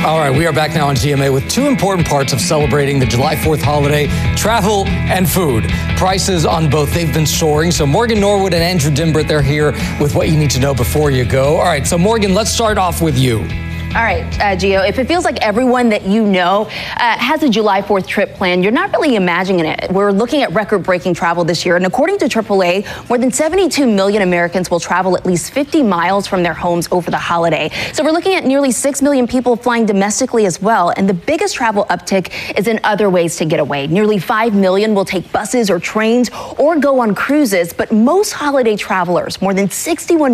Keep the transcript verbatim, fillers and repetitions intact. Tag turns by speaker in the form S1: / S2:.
S1: All right, we are back now on G M A with two important parts of celebrating the July fourth holiday: travel and food. Prices on both, they've been soaring. So Morgan Norwood and Andrew Dymburt, they're here with what you need to know before you go. All right, so Morgan, let's start off with you.
S2: All right, uh, Gio, if it feels like everyone that you know uh, has a July fourth trip planned, you're not really imagining it. We're looking at record-breaking travel this year, and according to triple A, more than seventy-two million Americans will travel at least fifty miles from their homes over the holiday. So we're looking at nearly six million people flying domestically as well, and the biggest travel uptick is in other ways to get away. Nearly five million will take buses or trains or go on cruises, but most holiday travelers, more than sixty-one